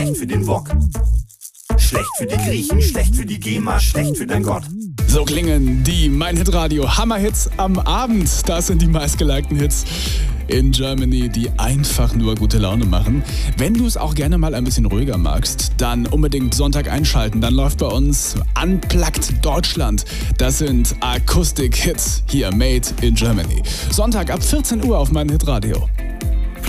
schlecht für den Wok. Schlecht für die Griechen, schlecht für die GEMA, schlecht für dein Gott. So klingen die Mein Hit Radio Hammerhits am Abend. Das sind die meistgelikten Hits in Germany, die einfach nur gute Laune machen. Wenn du es auch gerne mal ein bisschen ruhiger magst, dann unbedingt Sonntag einschalten. Dann läuft bei uns Unplugged Deutschland. Das sind Akustik-Hits hier, made in Germany. Sonntag ab 14 Uhr auf Mein Hit Radio.